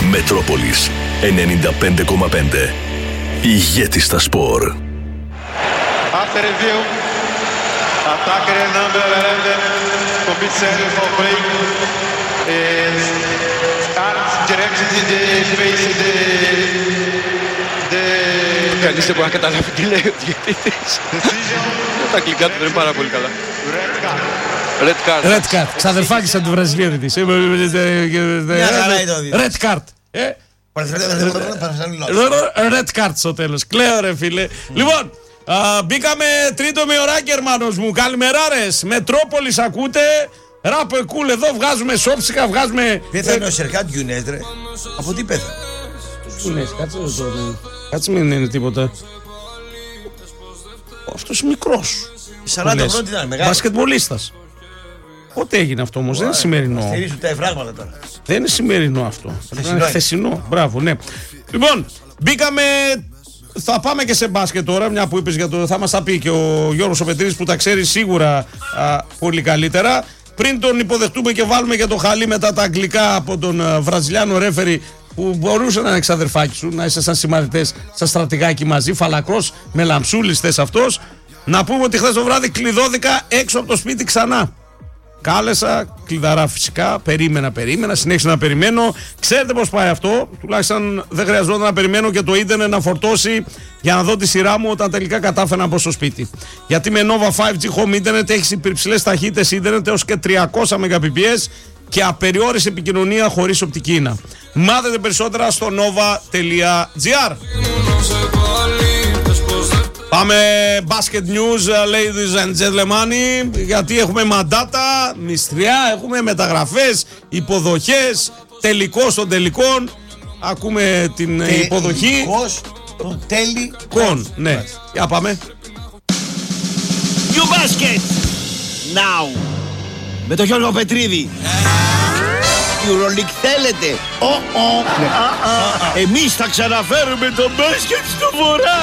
Μετρόπολης 95,5. Ηγέτης στα σπορ. After review, attacker number 11, commissaire for break, starts directly the face Κανείς δεν μπορεί να καταλάβει τι λέει ο διαιτητής. Τα αγγλικά του δεν είναι πάρα πολύ καλά. Red card. Ξαδερφάκης από τη Βραζιλία διτής. Red card. Red card στο τέλος. Κλαίω ρε φίλε. Λοιπόν, μπήκαμε τρίτο μειωράκι Ερμάνος μου. Καλημεράρες. Μετρόπολης ακούτε. Ράπο εκούλ εδώ βγάζουμε σόψικα, βγάζουμε... Πέθανε ο Σερχάτ Γιουνές ρε. Από τι πέθανε? Γιουνές, κάτσε μην είναι τίποτα. Αυτός μικρός. 40 χρόνια ήταν μεγάλο. Μπασκετμπολίστας. Πότε έγινε αυτό όμως, δεν είναι σημερινό. Στηρίζουν τα εφράγματα τώρα. Δεν είναι σημερινό αυτό. Είναι χθεσινό. Μπράβο, ναι. Λοιπόν, μπήκαμε. Θα πάμε και σε μπάσκετ τώρα, μια που είπες για το. Θα μας τα πει και ο Γιώργος ο Πετρίδης που τα ξέρει σίγουρα πολύ καλύτερα. Πριν τον υποδεχτούμε και βάλουμε και το χαλί μετά τα αγγλικά από τον Βραζιλιάνο ρέφερι που μπορούσε να είναι εξαδερφάκι σου, να είσαι σαν συμμαθητές στα στρατηγάκι μαζί, φαλακρός με λαμψούλης θες αυτός. Να πούμε ότι χθες το βράδυ κλειδώθηκα έξω από το σπίτι ξανά. Κάλεσα, κλειδαρά φυσικά, περίμενα, συνέχισα να περιμένω. Ξέρετε πώς πάει αυτό, τουλάχιστον δεν χρειαζόταν να περιμένω και το ίντερνετ να φορτώσει για να δω τη σειρά μου όταν τελικά κατάφερα να μπω στο σπίτι. Γιατί με Nova 5G Home Internet έχεις υπερψηλές ταχύτητες ίντερνετ έως και 300 Mbps και απεριόριστη επικοινωνία χωρίς οπτική ίνα. Μάθετε περισσότερα στο nova.gr. Πάμε basket news, ladies and gentlemen, γιατί έχουμε μαντάτα, μυστριά, έχουμε μεταγραφές, υποδοχές, τελικό των τελικών. Ακούμε την υποδοχή. Τελικός των τελικών. Ναι, για πάμε. New basket now. Με τον Γιώργο Πετρίδη. EuroLeague θέλετε? Εμείς θα ξαναφέρουμε το μπάσκετ στο βορρά.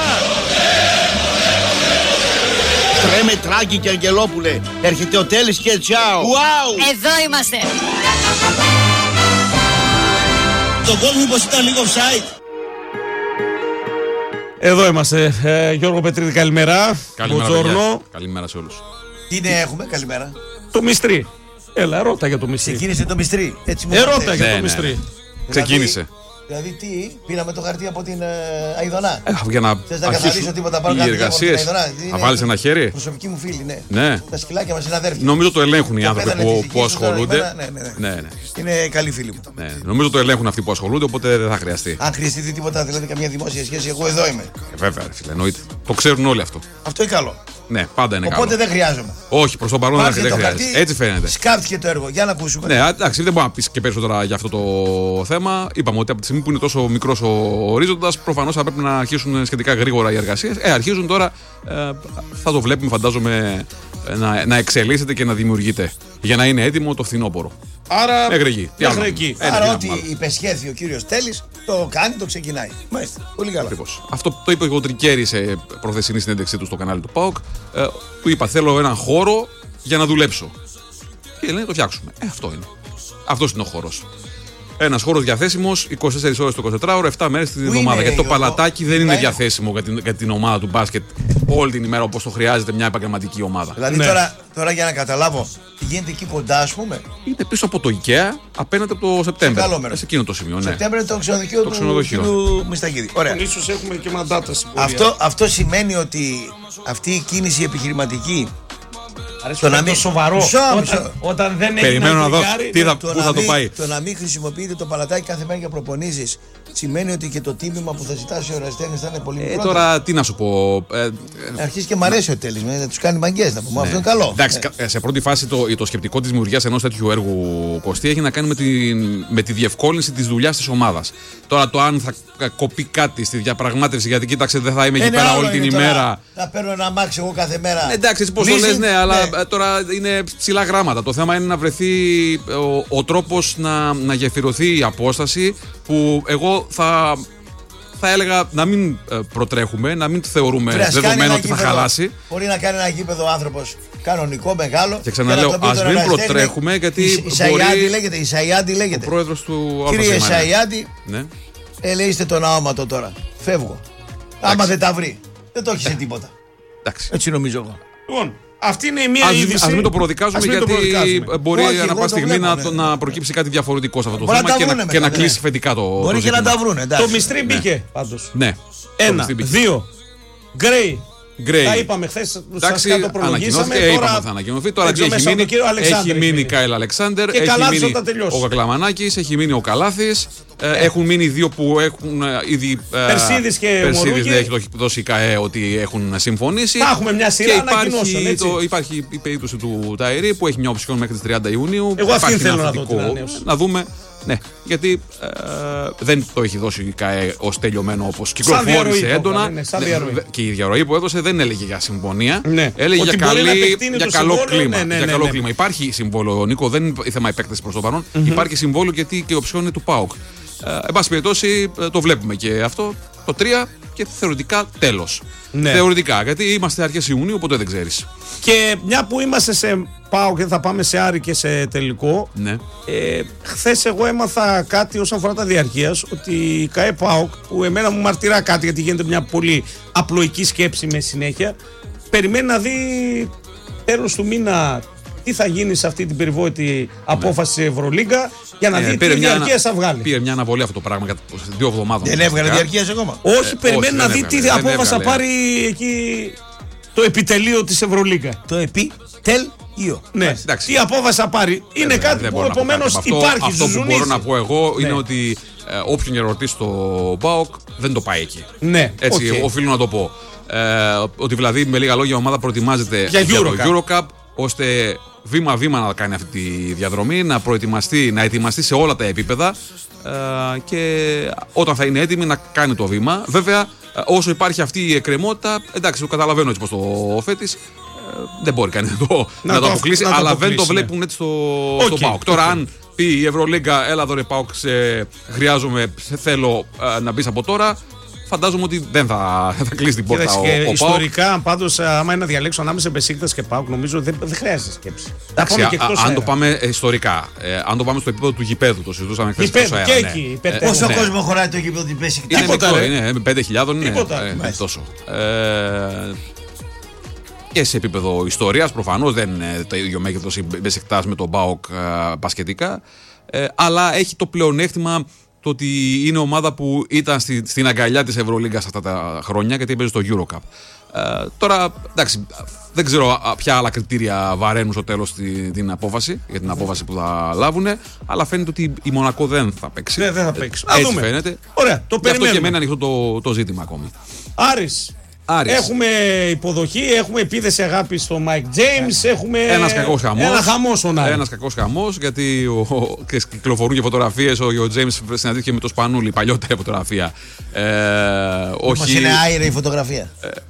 Τρέμε Τράκη και Αγγελόπουλε. Έρχεται ο Τέλης και τσάου. Wow. Εδώ είμαστε. Το γκολ μήπως ήταν λίγο offside? Εδώ είμαστε. Γιώργο Πετρίδη, καλημέρα. Καλημέρα. Καλημέρα σε όλους. Τι νέα έχουμε, καλημέρα? Το μυστρί. Έλα, ρώτα για το μυστρί. Ξεκίνησε το μυστρί. Ρώτα για το μυστρί. Ξεκίνησε. Δηλαδή τι, πήραμε το χαρτί από την Αηδονά. Για να αρχίσουν τίποτα πάνω οι εργασίες. Θα βάλεις ένα χέρι. Προσωπική μου φίλη, ναι. Τα σκυλάκια μας είναι αδέρφια. Νομίζω το ελέγχουν οι άνθρωποι που ασχολούνται. Ναι. Είναι καλοί φίλοι μου. Ναι. Νομίζω το ελέγχουν αυτοί που ασχολούνται, οπότε δεν θα χρειαστεί. Αν χρειαστεί τίποτα, δηλαδή καμία δημόσια σχέση, εγώ εδώ είμαι. Βέβαια, φίλε, εννοείται. Το ξέρουν όλοι αυτό. Αυτό είναι καλό. Ναι, πάντα είναι οπότε καλό. δεν χρειάζομαι. Όχι, προς το παρόν δεν χρειάζεται. Έτσι φαίνεται. Σκάφτηκε το έργο, για να ακούσουμε. Ναι, εντάξει, δεν μπορώ να πει και περισσότερα για αυτό το θέμα. Είπαμε ότι από τη στιγμή που είναι τόσο μικρός ο ορίζοντας, προφανώς θα πρέπει να αρχίσουν σχετικά γρήγορα οι εργασίες. Αρχίζουν τώρα, θα το βλέπουμε, φαντάζομαι, να εξελίσσεται και να δημιουργείται. Για να είναι έτοιμο το φθινόπωρο. Άρα, μέχρι εκεί. Άρα, ό,τι υπεσχέθη ο κύριος Τέλης, το κάνει, το ξεκινάει. Μάλιστα. Πολύ καλά. Ακριβώς. Αυτό το είπε ο Τρικέρης σε προχθεσινή συνέντευξή του στο κανάλι του ΠΑΟΚ. Του είπα: θέλω έναν χώρο για να δουλέψω. Και λέει: το φτιάξουμε. Αυτό είναι. Αυτός είναι ο χώρος. Ένας χώρος διαθέσιμος 24 ώρες το 24ωρο, 7 μέρες την εβδομάδα. Γιατί το παλατάκι δεν είναι διαθέσιμο για την ομάδα του μπάσκετ όλη την ημέρα όπως το χρειάζεται μια επαγγελματική ομάδα. Δηλαδή τώρα για να καταλάβω, τι γίνεται εκεί κοντά, ας πούμε. Είναι πίσω από το IKEA απέναντι από το Σεπτέμβριο. Σε εκείνο το σημείο, ναι. Σεπτέμβριο είναι το ξενοδοχείο του Μιστακίδη. Ωραία. Ίσως έχουμε και μαντάτα στην αυτό σημαίνει ότι αυτή η κίνηση επιχειρηματική. Το να μην σοβαρό. Όταν δεν έχει. Περιμένω να δω πού θα το πάει. Το να μην χρησιμοποιείτε το παλατάκι κάθε μέρα για προπονήσεις σημαίνει ότι και το τίμημα που θα ζητάσει ο ερασιτέχνης θα είναι πολύ μικρότερο. Τώρα τι να σου πω. Αρχίζει και μ' αρέσει ο Τέλης, να τους κάνει μαγκές να πούμε. Αυτό είναι καλό. Εντάξει, σε πρώτη φάση το σκεπτικό της δημιουργίας ενός τέτοιου έργου, Κωστή, έχει να κάνει με τη διευκόλυνση της δουλειάς της ομάδας. Τώρα το αν θα κοπεί κάτι στη διαπραγμάτευση, γιατί κοίταξε δεν θα είμαι εκεί πέρα όλη την ημέρα. Να παίρνω ένα αμάξι εγώ κάθε μέρα. Εντάξει, έτσι πώς το λες, ναι, αλλά τώρα είναι ψηλά γράμματα. Το θέμα είναι να βρεθεί ο τρόπος να γεφυρωθεί η απόσταση που εγώ θα έλεγα να μην προτρέχουμε, να μην θεωρούμε δεδομένο ότι θα χαλάσει. Μπορεί να κάνει ένα γήπεδο ο άνθρωπος Κανονικό, μεγάλο. Και ξαναλέω, ας μην προτρέχουμε γιατί. Η Σαϊάντη λέγεται. Ο πρόεδρος του ΑΠΑ. Κύριε Σαϊάντη, ναι. Ελέηστε τον αόματο τώρα. Φεύγω. Άμα δεν τα βρει, δεν το έχει σε τίποτα. Εντάξει. Έτσι νομίζω εγώ. Λοιπόν, αυτή είναι η μία είδηση. Ας μην το προδικάζουμε γιατί μπορεί ανά πάσα στιγμή να προκύψει κάτι διαφορετικό σε αυτό το θέμα και να κλείσει φετικά το ζήτημα. Μπορεί και να τα βρούνε. Το μυστρή μπήκε πάντως. Ναι. 1, 2. Γκρέι. Τα είπαμε χθες. Εντάξει, ανακοινώθηκε. Είπαμε θα ανακοινωθεί. Τώρα τι έχει μείνει η Κάιλ Αλεξάνδερ, έχει μείνει ο Κακλαμανάκης, έχει μείνει ο Καλάθης. Έχουν μείνει δύο που έχουν ήδη. Περσίδης και Μωρούκη. Έχει δώσει η ΚΑΕ ότι έχουν συμφωνήσει. Θα έχουμε μια σειρά ανακοινώσεων. Υπάρχει η περίπτωση του Ταϊρή που έχει μια οψιόν μέχρι τις 30 Ιουνίου. Εγώ αυτήν θέλω να δω. Να δούμε. Ναι, γιατί δεν το έχει δώσει η ΚΑΕ ως τελειωμένο όπως κυκλοφόρησε έντονα. Και η διαρροή που έδωσε δεν έλεγε για συμφωνία. Έλεγε για καλό κλίμα. Υπάρχει συμβόλαιο, Νίκο, δεν είναι θέμα επέκταση προς το παρόν. Υπάρχει συμβόλαιο γιατί και η οψιόν είναι του ΠΑΟΚ. Εν πάση περιπτώσει, το βλέπουμε και αυτό. Το 3 και θεωρητικά τέλος. Θεωρητικά, γιατί είμαστε αρχές Ιουνίου, ποτέ δεν ξέρεις. Και μια που είμαστε σε ΠΑΟΚ και θα πάμε σε Άρη και σε τελικό. Ναι. Χθες εγώ έμαθα κάτι όσον αφορά τα διαρκείας, ότι η ΚΑΕ ΠΑΟΚ, που εμένα μου μαρτυρά κάτι γιατί γίνεται μια πολύ απλοϊκή σκέψη με συνέχεια, περιμένει να δει τέλος του μήνα τι θα γίνει σε αυτή την περιβόητη απόφαση της Ευρωλίγκα για να δει τι διαρκείας θα βγάλει. Πήρε μια αναβολή αυτό το πράγμα για 2 εβδομάδες. Δεν έβγαλε διαρκείας ακόμα. Όχι, περιμένει να δει τι απόφαση θα πάρει εκεί το επιτελείο της Ευρωλίγκα. Το επιτελείο. Ναι, τι απόφαση θα πάρει. Είναι κάτι που επομένως υπάρχει. Αυτό που μπορώ να πω εγώ είναι ότι όποιον ερωτήσει στο ΠΑΟΚ δεν το πάει εκεί. Ναι, έτσι οφείλω να το πω. Ότι δηλαδή με λίγα λόγια η ομάδα προετοιμάζεται για το EuroCup, ώστε βήμα-βήμα να κάνει αυτή τη διαδρομή, να προετοιμαστεί, να ετοιμαστεί σε όλα τα επίπεδα και όταν θα είναι έτοιμη να κάνει το βήμα. Βέβαια, όσο υπάρχει αυτή η εκκρεμότητα, εντάξει, το καταλαβαίνω έτσι πως το φέτης, δεν μπορεί κανείς να το αποκλείσει, αλλά δεν το βλέπουν έτσι στο ΠΑΟΚ. Τώρα, αν πει η Ευρωλίγκα, έλα δωρε ΠΑΟΚ, χρειάζομαι, θέλω να μπεις από τώρα, φαντάζομαι ότι δεν θα κλείσει την πόρτα ο ΠΑΟΚ. Ιστορικά, πάντως, άμα είναι να διαλέξω ανάμεσα Μπεσίκτας και ΠΑΟΚ, νομίζω δεν χρειάζεται σκέψη. Αν το πάμε ιστορικά, αν το πάμε στο επίπεδο του γηπέδου, το συζητούσαμε χθες. Πόσο κόσμο χωράει το γήπεδο του Μπεσίκτας? Είναι μικρό, είναι 5.000, είναι τόσο. Και σε επίπεδο ιστορίας, προφανώς δεν είναι το ίδιο μέγεθος η Μπεσικτάς με τον ΠΑΟΚ μπασκετικά, αλλά έχει το πλεονέκτημα το ότι είναι ομάδα που ήταν στην αγκαλιά της Ευρωλίγκας αυτά τα χρόνια γιατί παίζει στο EuroCup. Τώρα, εντάξει, δεν ξέρω ποια άλλα κριτήρια βαραίνουν στο τέλος την απόφαση, για την απόφαση που θα λάβουν, αλλά φαίνεται ότι η Μονακό δεν θα παίξει. Δεν θα παίξει. Έτσι φαίνεται. Ωραία, το περιμένουμε. Γι' αυτό και μένει ανοιχτό το ζήτημα ακόμη. Άρης. Έχουμε υποδοχή, έχουμε επίδεση αγάπη στο Mike James, έχουμε ένας κακός χαμός. Ένα χαμός στον Άρη. Ένας κακός χαμός, γιατί κυκλοφορούν και φωτογραφίες. Ο James συναντήθηκε με το Σπανούλη, παλιότερη φωτογραφία. Όχι. Είναι άειρη η φωτογραφία.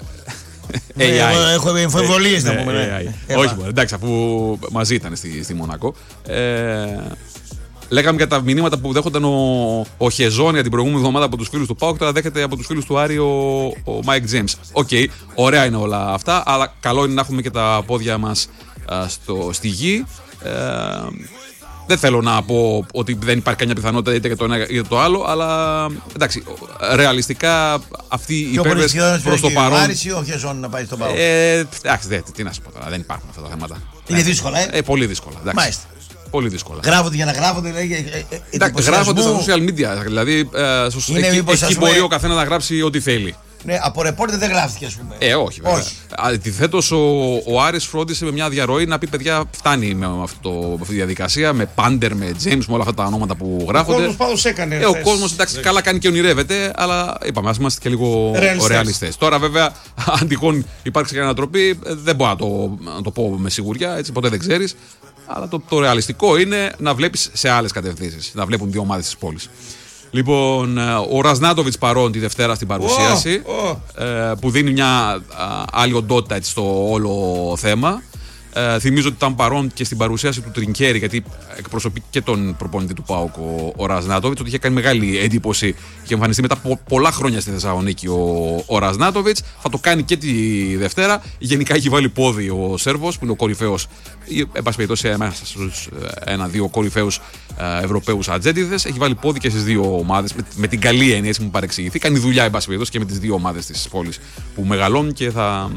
Έχω εμφιβολίες να πούμε. Όχι, εντάξει, αφού μαζί ήταν στη Μονακό. Λέγαμε για τα μηνύματα που δέχονταν ο Χεζόνια την προηγούμενη εβδομάδα από τους φίλους του ΠΑΟΚ, τώρα δέχεται από τους φίλους του Άρη ο Μάικ Τζέιμς. Οκ, ωραία είναι όλα αυτά, αλλά καλό είναι να έχουμε και τα πόδια μας στη γη. Δεν θέλω να πω ότι δεν υπάρχει καμιά πιθανότητα είτε για το ένα είτε το άλλο, αλλά εντάξει, ρεαλιστικά αυτή η υπέρβαση προς το παρόν. Ο Άρης ή ο Χεζόν να πάει στον ΠΑΟΚ? Εντάξει, τι να σου πω τώρα, δεν υπάρχουν αυτά τα θέματα. Είναι δύσκολα, πολύ δύσκολα. Μάλιστα. Πολύ δύσκολα. Γράφονται για να γράφονται, γράφονται στα social media. Δηλαδή, εκεί μπορεί ο καθένας να γράψει ό,τι θέλει. Ναι, από ρεπόρτερ δεν γράφτηκε, ας πούμε. Όχι, βέβαια. Αντιθέτως, ο Άρης φρόντισε με μια διαρροή να πει: παιδιά, φτάνει με αυτή τη διαδικασία, με Πάντερ, με James, με όλα αυτά τα ονόματα που γράφονται. Ο κόσμος πάντως έκανε. Ο κόσμος, εντάξει, καλά κάνει και ονειρεύεται, αλλά είπαμε, ας είμαστε και λίγο ρεαλιστές. Τώρα, βέβαια, αν τυχόν υπάρξει και ανατροπή, δεν μπορώ να το πω με σιγουριά, έτσι ποτέ δεν ξέρεις. Αλλά το ρεαλιστικό είναι να βλέπεις σε άλλες κατευθύνσεις, να βλέπουν δύο ομάδες της πόλης. Λοιπόν, ο Ραζνάτοβιτς παρόν τη Δευτέρα στην παρουσίαση, που δίνει μια άλλη οντότητα έτσι, στο όλο θέμα. Θυμίζω ότι ήταν παρόν και στην παρουσίαση του Τρινκέρι, γιατί εκπροσωπεί και τον προπονητή του ΠΑΟΚ, ο Ραζνάτοβιτς, ότι είχε κάνει μεγάλη εντύπωση και εμφανιστεί μετά από πολλά χρόνια στη Θεσσαλονίκη ο Ραζνάτοβιτς. Θα το κάνει και τη Δευτέρα. Γενικά έχει βάλει πόδι ο Σέρβος, που είναι ο κορυφαίος, εν πάση περιπτώσει, μέσα στους 1-2 κορυφαίους Ευρωπαίους ατζέντιδες. Έχει βάλει πόδι και στις δύο ομάδες, με την καλή έννοια, έτσι μου παρεξηγηθεί. Κάνει δουλειά, εν πάση περιπτώσει, και με τις δύο ομάδες της πόλης που μεγαλώνουν και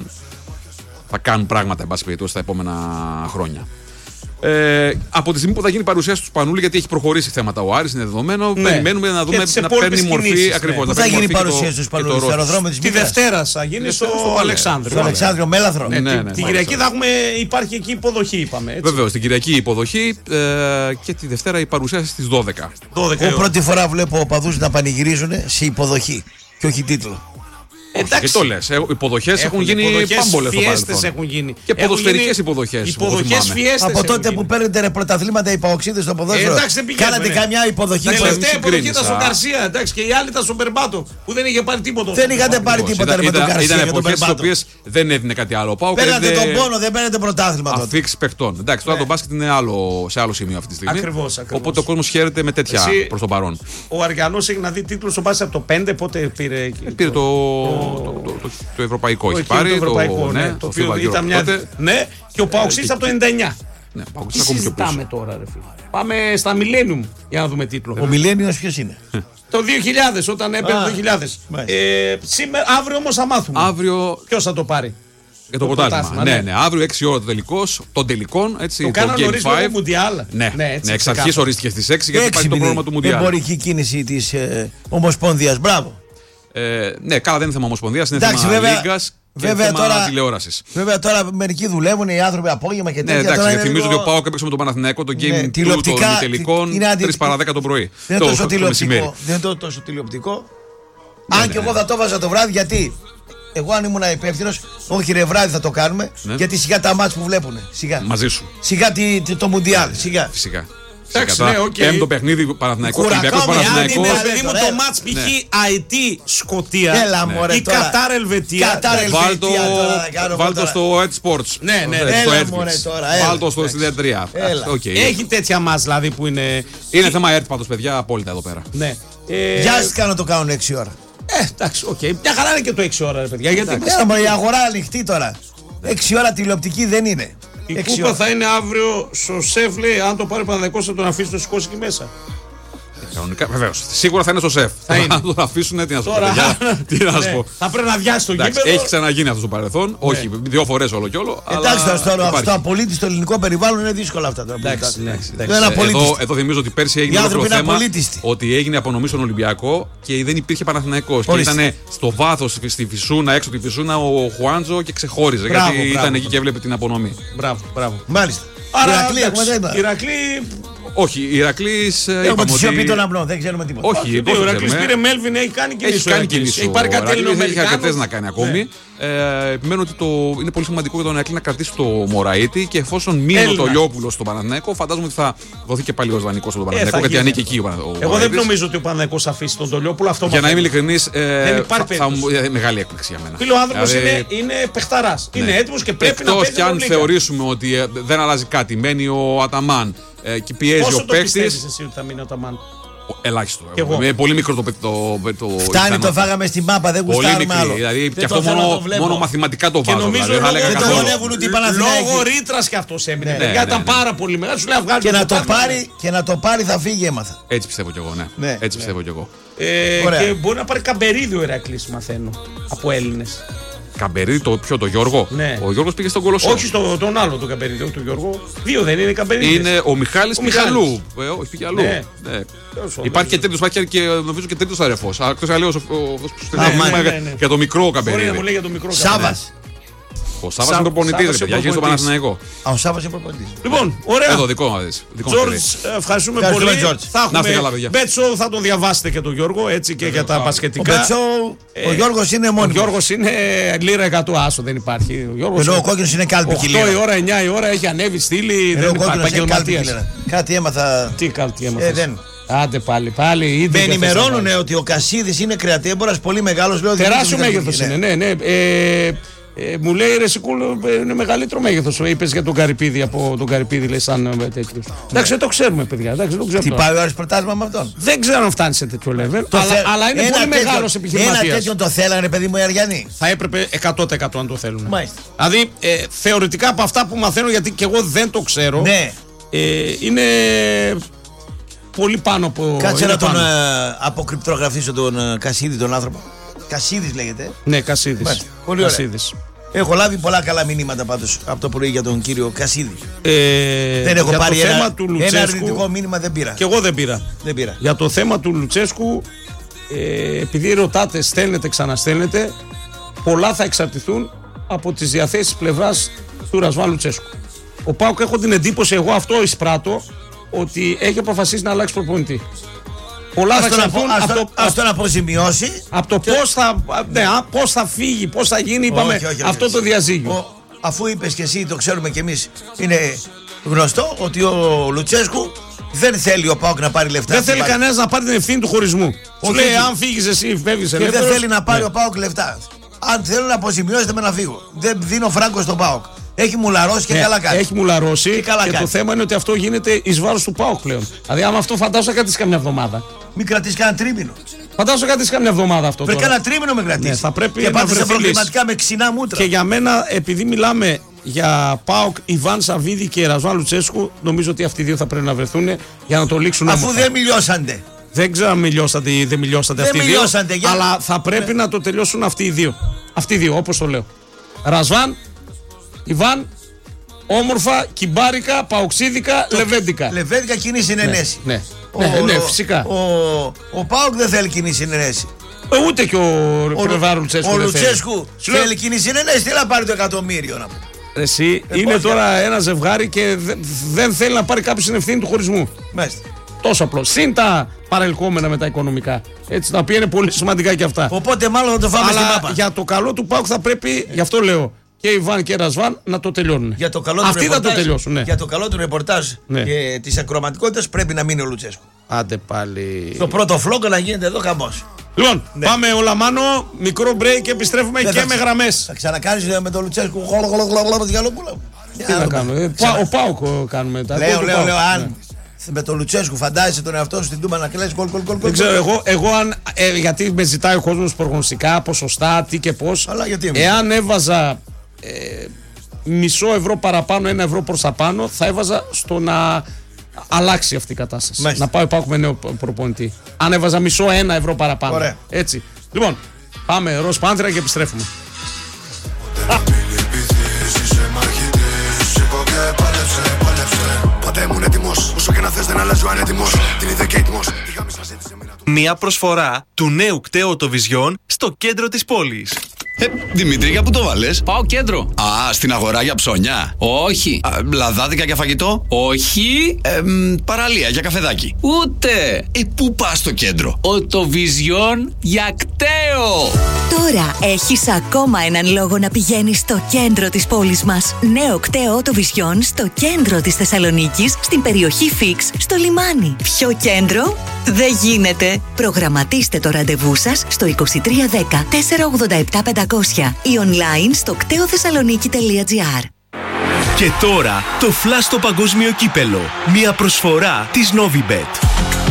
θα κάνουν πράγματα, εν πάση περιπτώσει, τα επόμενα χρόνια. Από τη στιγμή που θα γίνει η παρουσίαση του Σπανούλη, γιατί έχει προχωρήσει θέματα ο Άρης, είναι δεδομένο. Ναι. Περιμένουμε να δούμε να παίρνει μορφή. Ακριβώς. Πού θα γίνει η παρουσίαση του Σπανούλη, στο αεροδρόμιο της Τη Δευτέρα θα γίνει στο Αλεξάνδριο. Στο Αλεξάνδριο Μέλαθρο. Την Κυριακή υπάρχει εκεί υποδοχή, είπαμε. Βεβαίως, την Κυριακή υποδοχή και τη Δευτέρα η παρουσίαση στις 12. Εγώ πρώτη φορά βλέπω οπαδούς να πανηγυρίζουν σε υποδοχή και όχι τίτλο. Και το λες, υποδοχές έχουν γίνει πάμπολες στο παρελθόν. Έχουν γίνει. Και ποδοσφαιρικές υποδοχές. Από τότε που παίρνετε πρωταθλήματα οι παοξίδες στο ποδόσφαιρο. Κάνατε καμιά υποδοχή. Τελευταία υποδοχή ήταν στον Γκαρσία, εντάξει, και οι άλλοι ήταν στον Περμπάτο που δεν είχε πάρει τίποτα. Δεν είχατε πάρει τίποτα με τον Γκαρσία. Ήταν εποχές στις οποίες δεν έδινε κάτι άλλο. Παίρνατε τον πόνο, δεν παίρνετε πρωτάθλημα. Αφίξ παιχτών. Εντάξει, τώρα το μπάσκετ είναι σε άλλο σημείο αυτή τη στιγμή. Ακριβώς. Οπότε ο κόσμος χαίρεται με τέτοια προς το παρόν. Ο Αργιανός έχει να δει τίτλο στο μπάσκετ από το 5, πότε πήρε. Πήρε το ευρωπαϊκό, έχει πάρει. Το ευρωπαϊκό, ναι. Το οποίο ήταν μια. Ναι, και ο Παοξής από το 99. Ναι, τι συζητάμε τώρα, ρε φίλε. Πάμε στα Millennium για να δούμε τίτλο. Ο Millennium ποιος είναι? Το 2000, όταν έπαιρνε το 2000. Σήμερα, αύριο όμως θα μάθουμε. Αύριο. Ποιος θα το πάρει? Για το πρωτάθλημα. Ναι, αύριο 6 ώρα των τελικών. Το κάνανε νωρίς με το Μουντιάλ. Ναι, εξ αρχής ορίστηκε στις 6 γιατί υπάρχει το πρόγραμμα του Μουντιάλ. Εμπορική κίνηση της Ομοσπονδίας. Μπράβο. Ναι, καλά, δεν είναι θέμα Ομοσπονδίας, είναι θέμα Λίγκας και θέμα τηλεόρασης. Βέβαια τώρα μερικοί δουλεύουν, οι άνθρωποι απόγευμα και τέτοια. Ναι, εντάξει, και θυμίζω ότι ο ΠΑΟΚ έπαιξε με τον Παναθηναϊκό το Game του των ημιτελικών 3 παρά 10 το πρωί. Δεν είναι τόσο τηλεοπτικό. Αν και εγώ θα το βάζα το βράδυ, γιατί εγώ αν ήμουν υπεύθυνος, όχι ρε βράδυ θα το κάνουμε, γιατί σιγά τα μάτς που βλέπουν. Μαζί σου. Σιγά το Μουντιάλ. Φυσικά. Εντάξει, ναι, οκ. Πέμπτο παιχνίδι Παναθηναϊκός, Ολυμπιακός Παναθηναϊκός. Αν είναι παιδί μου το μάτς π.χ. Αετή Σκωτία ή Κατάρ Ελβετία. Βάλτο στο Edge Sports. Ναι, Βάλτο στο STD3. Έχει τέτοια μάτς δηλαδή που είναι. Είναι θέμα Edge πάντως, παιδιά, απόλυτα εδώ πέρα. Βιάστηκα να το κάνουν 6 ώρα. Εντάξει, οκ. Μια χαρά είναι και το 6 ώρα, ρε παιδιά. Γιατί η αγορά ανοιχτή τώρα. 6 ώρα τηλεοπτική δεν είναι. Η κούπα θα είναι αύριο στο ΣΕΦ, λέει, αν το πάρει ο Παναθηναϊκός θα τον αφήσει το σηκώσει εκεί μέσα. Κανονικά, βεβαίως. Σίγουρα θα είναι στο ΣΕΦ. Θα τον αφήσουν, τι να σου πω. Τι να σου πω. Θα πρέπει να διάσει το γήπεδο. Έχει ξαναγίνει αυτό στο παρελθόν. Όχι, 2 φορές όλο και όλο. Εντάξει, τώρα αυτό απολύτει στο ελληνικό περιβάλλον είναι δύσκολα αυτά. Εδώ θυμίζω ότι πέρσι έγινε το θέμα ότι έγινε απονομή στον Ολυμπιακό και δεν υπήρχε Παναθηναϊκός. Και ήταν στο βάθος στη Φυσούνα, έξω από τη Φυσούνα, ο Χουάντζο και ξεχώριζε. Γιατί ήταν εκεί και έβλεπε την απονομή. Μπράβο. Μάλιστα. Ηρακλή. Όχι, η Ηρακλής. Έχουμε τη σιωπή των αμπλών, δεν ξέρουμε τίποτα. Όχι, ο Ηρακλής πήρε Μέλβιν, έχει κάνει κινήσεις. Έχει πάρει κάτι Έλληνο. Έχει αρκετές να κάνει ακόμη. Επιμένω ότι είναι πολύ σημαντικό για τον Ηρακλή να κρατήσει το Μωραΐτη και εφόσον μείνει το Λιόπουλο στον Παναθηναϊκό, φαντάζομαι ότι θα δοθεί και πάλι ως δανεικός στον Παναθηναϊκό γιατί ανήκει εκεί ο Παναθηναϊκός. Εγώ δεν νομίζω ότι ο Παναθηναϊκός θα αφήσει τον Λιόπουλο αυτό. Για να είμαι ειλικρινής, μεγάλη έκπληξη για μένα. Φίλο, ο άνθρωπος είναι παιχταράς. Είναι έτοιμος και πρέπει να παίζει. Εκτός κι αν θεωρήσουμε ότι δεν αλλάζει κάτι, μένει ο Αταμάν και πιέζει ο παίκτης. Πόσο το πιστεύεις εσύ ότι θα μείνει ο Αταμάν? Ελάχιστο. Είναι πολύ μικρό το. Φτάνει, το φάγαμε στη μάπα, δεν γουστάρουμε άλλο. Δηλαδή και αυτό μόνο μαθηματικά το βάζω. Νομίζω δεν το βολεύουν ούτε οι Παναθηναϊκοί. Λόγω ρήτρας κι αυτός έμεινε. Ήταν πάρα πολύ μεγάλο. Και να το πάρει θα φύγει, έμαθα. Έτσι πιστεύω κι εγώ, ναι. Έτσι πιστεύω κι εγώ. Και μπορεί να πάρει Καμπερίδη ο Ηρακλής, μαθαίνω, από Έλληνες. Καμπερίδη, το Γιώργο. Ναι. Ο Γιώργος πήγε στον Κολοσσό. Όχι τον άλλο τον Καμπερίδη, όχι τον Γιώργο. 2 δεν είναι Καμπερίδη. Είναι ο Μιχάλης πήγε αλλού. Όχι, πήγε αλλού. Ναι. Υπάρχει και τρίτος, υπάρχει και νομίζω και τρίτος αρεφός. Εκτός αλλιώς για το μικρό Καμπερίδη. Μπορεί να μου λέει για το μικρό Σάβας. Ο Σάββας είναι προπονητής, για γίνει στο Παναθηναϊκό. Ο Σάββας είναι προπονητής. Λοιπόν, ωραία. Εδώ δικό μας. Τζόρτζ, ευχαριστούμε πολύ. Θα έχουμε Μπέτσο, θα τον διαβάσετε και τον Γιώργο, έτσι και για τα μπασκετικά. Ο Γιώργος είναι μόνιμος. Ο Γιώργος είναι λίρα 100 άσο, δεν υπάρχει. Ενώ ο κόκκινος είναι κάλπη κιλία. 8 η ώρα, 9 η ώρα έχει ανέβει στήλη, δεν υπάρχει επαγγελματίας. Κάτι έμαθα. Τι κάτι έμαθες? Άντε πάλι. Με ενημερώνουν ότι ο Κασίδης είναι κρεατέμπορας πολύ μεγάλος. Τεράστιο μέγεθος είναι, ναι. Μου λέει ρε Σικούλο, είναι μεγαλύτερο μέγεθος. Είπες για τον Καρυπίδη, από τον Καρυπίδη, λέει σαν τέτοιο. Εντάξει, δεν το ξέρουμε, παιδιά. Τι πάει ο Άρης πρωτάθλημα με αυτόν. Δεν ξέρω αν φτάνει σε τέτοιο level. Αλλά είναι πολύ μεγάλος επιχειρηματίας. Ένα τέτοιο το θέλανε, παιδί μου, οι Αριανοί. Θα έπρεπε 100% αν το θέλουν. Δηλαδή, θεωρητικά από αυτά που μαθαίνω, γιατί και εγώ δεν το ξέρω, είναι πολύ πάνω από. Κάτσε να τον αποκρυπτογραφήσω τον Κασίδη, τον άνθρωπο. Κασίδης λέγεται. Ναι, Κασίδης. Πολύ ωραία. Έχω λάβει πολλά καλά μηνύματα πάντως από το πρωί για τον κύριο Κασίδη. Δεν έχω πάρει ένα αρνητικό μήνυμα, δεν πήρα. Και εγώ δεν πήρα. Για το θέμα του Λουτσέσκου, επειδή ρωτάτε, στέλνετε, ξαναστέλνετε, πολλά θα εξαρτηθούν από τις διαθέσεις πλευράς του Ρασβάν Λουτσέσκου. Ο ΠΑΟΚ, έχω την εντύπωση, εγώ αυτό εισπράττω, ότι έχει αποφασίσει να αλλάξει προπονητή. Πολλά θα εξαρτηθούν από το να αποζημιώσει. Από το πώς θα φύγει, πώς θα γίνει, είπαμε, αυτό το διαζύγιο. Αφού είπες και εσύ, το ξέρουμε κι εμείς, είναι γνωστό ότι ο Λουτσέσκου δεν θέλει ο ΠΑΟΚ να πάρει λεφτά. Δεν θέλει κανένας να πάρει την ευθύνη του χωρισμού. Σου λέει, αν φύγεις εσύ, φεύγεις ελεύθερος. Και δεν θέλει να πάρει ο ΠΑΟΚ λεφτά. Αν θέλω να αποζημιώσετε με να φύγω. Δεν δίνω φράγκο στον ΠΑΟΚ. Έχει μουλαρώσει και καλά κάνει. Έχει μουλαρώσει και το θέμα είναι ότι αυτό γίνεται εις βάρος του ΠΑΟΚ πλέον. Δηλαδή, άμα αυτό φαντάζομαι να κρατήσει καμιά εβδομάδα. Μην κρατήσει κανένα τρίμηνο. Φαντάζομαι να κρατήσει καμιά εβδομάδα αυτό. Πρέπει κανένα τρίμηνο με κρατήσει. Θα πρέπει και πάτε σε προβληματικά με ξινά μούτρα. Και για μένα, επειδή μιλάμε για ΠΑΟΚ, Ιβάν Σαββίδη και Ρασβάν Λουτσέσκου, νομίζω ότι αυτοί οι δύο θα πρέπει να βρεθούν για να το λήξουν. Αφού δεν μιλιώσαντε. Δεν ξέρω αν μιλιώσατε ή δεν μιλιώσατε αυτοί οι δύο. Αλλά θα πρέπει να το τελειώσουν αυτοί οι δύο. Αυτοί οι δύο, όπως το λέω. Ρασβάν, Ιβάν, όμορφα, κυμπάρικα, παοξίδικα, λεβέντικα. Λεβέντικα, κοινή συνενέση. Ναι, φυσικά. Ο ΠΑΟΚ δεν θέλει κοινή συνενέση. Ούτε και ο Λουτσέσκου θέλει κοινή συνενέση. Τι να πάρει το εκατομμύριο να πούμε. Εσύ είναι τώρα ένα ζευγάρι και δεν θέλει να πάρει κάποιο την ευθύνη του χωρισμού. Μάλιστα. Τόσο απλό. Συν τα παρελκόμενα με τα οικονομικά. Έτσι, τα οποία είναι πολύ σημαντικά και αυτά. Οπότε μάλλον θα το φάμε στην μάπα. Για το καλό του ΠΑΟΚ θα πρέπει, γι' αυτό λέω, και Ιβάν και Ρασβάν να το τελειώνουν. Για το καλό αυτοί θα το τελειώσουν. Ναι. Για το καλό του ρεπορτάζ και τη ακροματικότητα πρέπει να μείνει ο Λουτσέσκου. Άντε πάλι. Στο πρώτο φλόγκο να γίνεται εδώ χαμός. Λοιπόν, πάμε όλα μάνο, μικρό break και επιστρέφουμε και με γραμμές. Θα ξανακάνεις με τον Λουτσέσκου τι να κάνουμε, ο ΠΑΟΚ κάνουμε μετά. Λέω, αν με τον Λουτσέσκου φαντάζεσαι τον εαυτό σου στην Τούμπα να κλαις γκολ. Δεν ξέρω, εγώ αν, γιατί με ζητάει ο κόσμος προγνωστικά, ποσοστά, τι και πώς. Εάν έβαζα μισό ευρώ παραπάνω, 1 ευρώ προς τα πάνω, θα έβαζα στο να αλλάξει αυτή η κατάσταση. Μάλιστα. Να πάει ο ΠΑΟΚ με νέο προπονητή. Αν έβαζα μισό 1 ευρώ παραπάνω. Ωραία. Έτσι. Λοιπόν, πάμε ροζ πάνθυρα και επιστρέφουμε. Ποτέ ήμουν έτοιμος, όσο και να θες δεν αλλάζω ανέτοιμος. Την είδε και έτοιμος. Μια προσφορά του νέου κταίου Οτοβιζιόν στο κέντρο της πόλης. Δημήτρη, για πού το βάλες? Πάω κέντρο. Α, στην αγορά για ψώνια. Όχι. Λαδάδικα για φαγητό. Όχι. Παραλία για καφεδάκι. Ούτε. Πού πας στο κέντρο? Οτοβιζιόν για κταίο. Τώρα έχεις ακόμα έναν λόγο να πηγαίνεις στο κέντρο της πόλης μας. Νέο κταίο Οτοβιζιόν στο κέντρο της Θεσσαλονίκης, στην περιοχή Φίξ, στο λιμάνι. Πιο κέντρο δεν γίνεται. Προγραμματίστε το ραντεβού σας στο 2310 487 500 ή online στο κτεοθεσσαλονίκη.gr. Και τώρα το Flash στο παγκόσμιο κύπελο. Μια προσφορά της Novibet.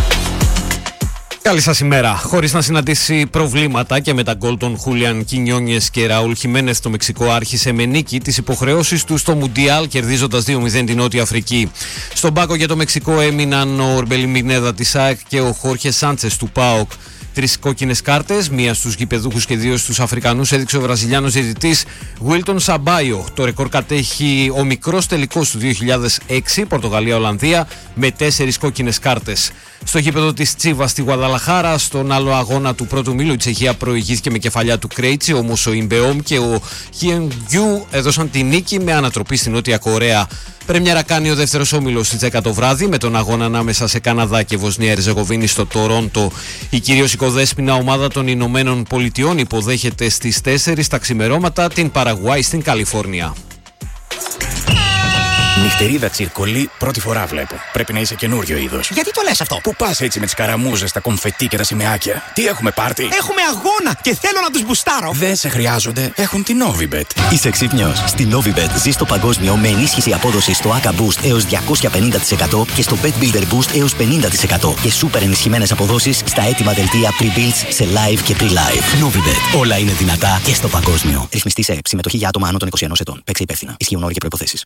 Καλή σας ημέρα. Χωρίς να συναντήσει προβλήματα και με τα γκολ των Χούλιαν Κινιόνιες και Ραούλ Χιμένεθ, το Μεξικό άρχισε με νίκη τις υποχρεώσεις του στο Μουντιάλ, κερδίζοντας 2-0 την Νότια Αφρική. Στον πάγκο για το Μεξικό έμειναν ο Ορμπελίν Μιγνέδα της ΑΕΚ και ο Χόρχε Σάντσες του ΠΑΟΚ. 3 κόκκινες κάρτες, μία στους γηπεδούχους και 2 στους Αφρικανούς, έδειξε ο Βραζιλιάνος διαιτητής Γουίλτον Σαμπάιο. Το ρεκόρ κατέχει ο μικρός τελικός του 2006, Πορτογαλία-Ολλανδία, με 4 κόκκινες κάρτες. Στο γήπεδο της Τσίβα στη Γουαδαλαχάρα, στον άλλο αγώνα του πρώτου μήλου, η Τσεχία προηγήθηκε με κεφαλιά του Κρέιτσι, όμως ο Ιμπεόμ και ο Χιενγκιού έδωσαν τη νίκη με ανατροπή στη Νότια Κορέα. Πρέμιερα κάνει ο δεύτερος όμιλος στις 10 το βράδυ με τον αγώνα ανάμεσα σε Καναδά και Βοσνία Ερζεγοβίνη στο Τορόντο. Η κυρίως οικοδέσποινα ομάδα των Ηνωμένων Πολιτειών υποδέχεται στις 4 τα ξημερώματα την Παραγουάη στην Καλιφόρνια. Νυχτερίδα τσιρκολί, πρώτη φορά βλέπω. Πρέπει να είσαι καινούριο είδος. Γιατί το λες αυτό? Πού πας έτσι με τις καραμούζες, τα κομφετί και τα σημαίακια? Τι έχουμε πάρτι? Έχουμε αγώνα και θέλω να τους μπουστάρω. Δεν σε χρειάζονται, έχουν την Novibet. Είσαι ξύπνιος? Στη Novibet ζεις στο παγκόσμιο με ενίσχυση απόδοσης στο ACA Boost έως 250% και στο Bet Builder Boost έως 50% και σούπερ ενισχυμένες αποδόσεις στα έτοιμα δελτία pre-builds σε live και pre-live. Novibet. Όλα είναι δυνατά και στο παγκόσμιο. Ρυθμιστή σε συμμετοχή για άτομα άνω των 21 ετών. Παίξε υπεύθυνα. Ισχύουν όροι και προϋποθέσεις.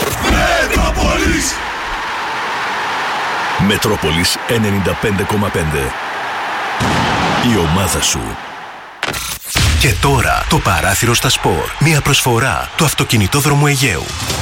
Μετρόπολης 95,5. Η ομάδα σου. Και τώρα το παράθυρο στα σπορ. Μια προσφορά του αυτοκινητόδρομου Αιγαίου.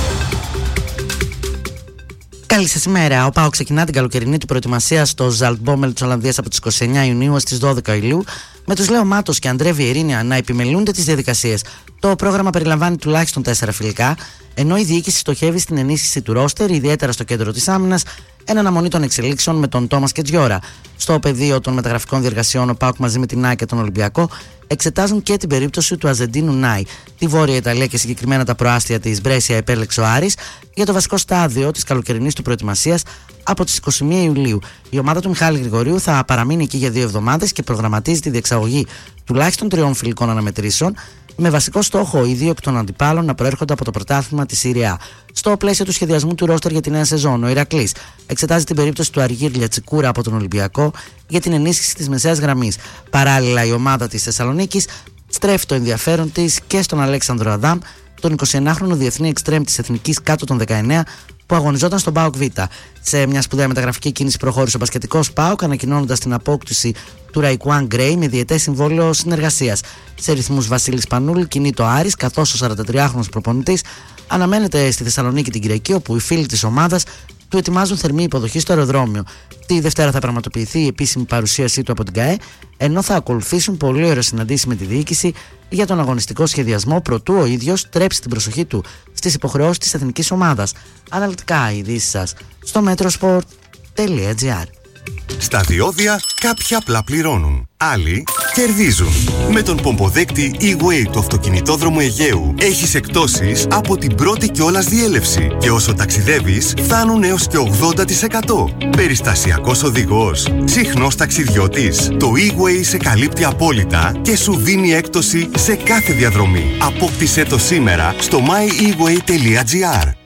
Καλή σας ημέρα. Ο ΠΑΟΚ ξεκινά την καλοκαιρινή του προετοιμασία στο Ζαλτμπόμελ της Ολλανδίας από τις 29 Ιουνίου στις 12 Ιουλίου, με τους Λέο Μάτος και Αντρέ Βιερίνια να επιμελούνται τις διαδικασίες. Το πρόγραμμα περιλαμβάνει τουλάχιστον 4 φιλικά, ενώ η διοίκηση στοχεύει στην ενίσχυση του ρόστερ, ιδιαίτερα στο κέντρο της άμυνας, εν αναμονή των εξελίξεων με τον Τόμας Κετζιόρα. Στο πεδίο των μεταγραφικών διεργασιών, ο ΠΑΟΚ μαζί με την ΑΕΚ και τον Ολυμπιακό εξετάζουν και την περίπτωση του Αζεντίνου Νάι. Τη Βόρεια Ιταλία και συγκεκριμένα τα προάστια της Μπρέσια επέλεξε ο Άρης για το βασικό στάδιο της καλοκαιρινής του προετοιμασίας από τις 21 Ιουλίου. Η ομάδα του Μιχάλη Γρηγορίου θα παραμείνει εκεί για 2 εβδομάδες και προγραμματίζει τη διεξαγωγή τουλάχιστον 3 φιλικών αναμετρήσεων, με βασικό στόχο οι 2 εκ των αντιπάλων να προέρχονται από το πρωτάθλημα της Serie A. Στο πλαίσιο του σχεδιασμού του ρόστερ για τη νέα σεζόν, ο Ηρακλής εξετάζει την περίπτωση του Αργύρλια Τσικούρα από τον Ολυμπιακό για την ενίσχυση της μεσαίας γραμμής. Παράλληλα, η ομάδα της Θεσσαλονίκης στρέφει το ενδιαφέρον της και στον Αλέξανδρο Αδάμ, τον 21χρονο διεθνή εξτρέμ της Εθνικής κάτω των 19, που αγωνιζόταν στον ΠΑΟΚ Β. Σε μια σπουδαία μεταγραφική κίνηση προχώρησε ο μπασκετικός ΠΑΟΚ, ανακοινώνοντας την απόκτηση του Ραϊκουάν Γκρέι με διετές συμβόλαιο συνεργασίας. Σε ρυθμούς Βασίλης Πανούλη κινείται ο Άρης, καθώς ο 43χρονος προπονητής αναμένεται στη Θεσσαλονίκη την Κυριακή, όπου οι φίλοι της ομάδας του ετοιμάζουν θερμή υποδοχή στο αεροδρόμιο. Τη Δευτέρα θα πραγματοποιηθεί η επίσημη παρουσίασή του από την ΚΑΕ, ενώ θα ακολουθήσουν πολύ ωραίες συναντήσεις με τη διοίκηση για τον αγωνιστικό σχεδιασμό, προτού ο ίδιος τρέψει την προσοχή του στις υποχρεώσεις της εθνικής ομάδας. Αναλυτικά οι ειδήσεις σας στο metrosport.gr. Στα διόδια κάποιοι απλά πληρώνουν, άλλοι κερδίζουν. Με τον πομποδέκτη E-Way του αυτοκινητόδρομου Αιγαίου έχεις εκπτώσεις από την πρώτη κιόλας διέλευση και όσο ταξιδεύεις φτάνουν έως και 80%. Περιστασιακός οδηγός, συχνός ταξιδιώτης. Το E-Way σε καλύπτει απόλυτα και σου δίνει έκπτωση σε κάθε διαδρομή. Απόκτησέ το σήμερα στο myeWay.gr.